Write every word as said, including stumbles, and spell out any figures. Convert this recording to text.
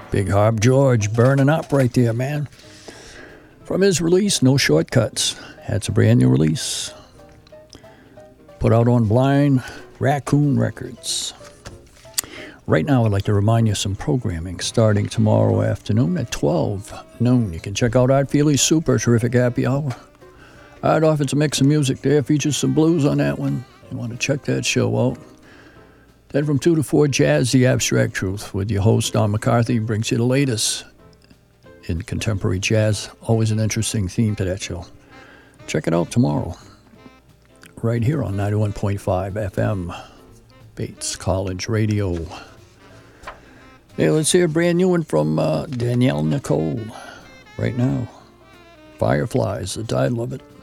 Big Harp George burning up right there, man. From his release, No Shortcuts. That's a brand new release. Put out on Blind Raccoon Records. Right now, I'd like to remind you of some programming starting tomorrow afternoon at twelve noon. You can check out Art Feely's super terrific happy hour. Art offers a mix of music there, features some blues on that one. You want to check that show out. Then from two to four, Jazz, The Abstract Truth, with your host, Don McCarthy, brings you the latest in contemporary jazz. Always an interesting theme to that show. Check it out tomorrow, right here on ninety-one point five F M, Bates College Radio. Hey, let's hear a brand new one from uh, Danielle Nicole right now. Fireflies, the title of it.